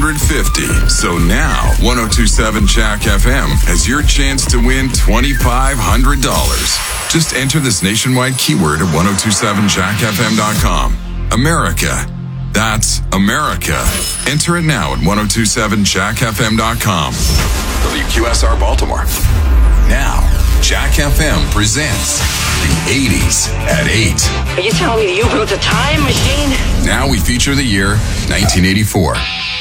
150. So now, 1027 Jack FM has your chance to win $2,500. Just enter this nationwide keyword at 1027jackfm.com. America. That's America. Enter it now at 1027jackfm.com. WQSR Baltimore. Now, Jack FM presents the 80s at 8. Are you telling me you built a time machine? Now we feature the year 1984.